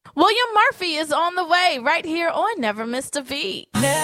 William Murphy is on the way right here on Never Missed a Beat.